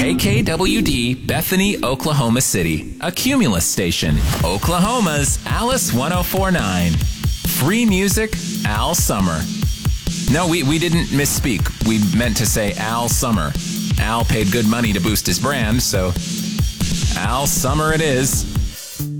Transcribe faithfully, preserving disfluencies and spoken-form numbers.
K K W D, Bethany, Oklahoma City. A Cumulus station. Oklahoma's Alice one oh four point nine. Free music, Al Summer. No, we, we didn't misspeak. We meant to say Al Summer. Al paid good money to boost his brand, so Al Summer it is.